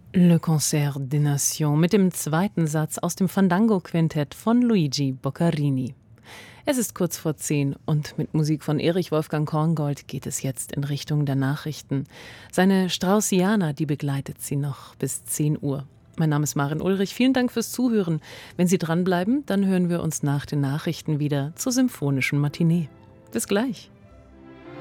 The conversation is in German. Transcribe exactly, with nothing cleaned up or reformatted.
Le Concert des Nations mit dem zweiten Satz aus dem Fandango-Quintett von Luigi Boccherini. Es ist kurz vor zehn und mit Musik von Erich Wolfgang Korngold geht es jetzt in Richtung der Nachrichten. Seine Straussiana, die begleitet sie noch bis zehn Uhr. Mein Name ist Maren Ulrich, vielen Dank fürs Zuhören. Wenn Sie dranbleiben, dann hören wir uns nach den Nachrichten wieder zur Symphonischen Matinee. Bis gleich.